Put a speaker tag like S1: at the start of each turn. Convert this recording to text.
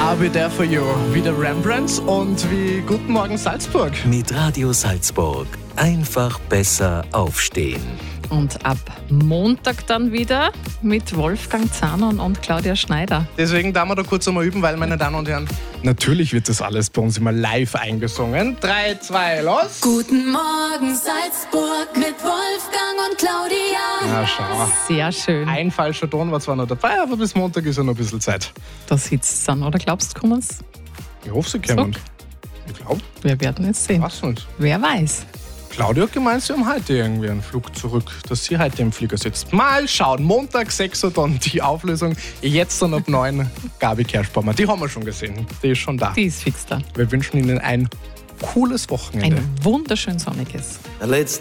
S1: I'll be there for you. Wie der Rembrandt und wie Guten Morgen Salzburg.
S2: Mit Radio Salzburg. Einfach besser aufstehen.
S3: Und ab Montag dann wieder mit Wolfgang Zahnon und Claudia Schneider.
S1: Deswegen da wir da kurz einmal üben, weil, meine Damen und Herren, natürlich wird das alles bei uns immer live eingesungen. 3, 2, los!
S4: Guten Morgen Salzburg mit Wolfgang und Claudia.
S1: Na schau.
S3: Sehr schön.
S1: Ein falscher Ton war zwar noch dabei, aber bis Montag ist ja noch ein bisschen Zeit.
S3: Da sitzt es dann, oder glaubst du, kommen sie?
S1: Ich hoffe, sie kommen.
S3: Zurück.
S1: Ich glaube,
S3: Wir werden es sehen.
S1: was nicht.
S3: Wer weiß.
S1: Claudia hat gemeint, sie haben heute irgendwie einen Flug zurück, dass sie heute im Flieger sitzt. Mal schauen, Montag 6 Uhr dann die Auflösung. Jetzt dann ab 9 Gabi Kerschbaumer. Die haben wir schon gesehen, die ist schon da.
S3: Die ist fix da.
S1: Wir wünschen Ihnen ein cooles Wochenende.
S3: Ein wunderschön sonniges.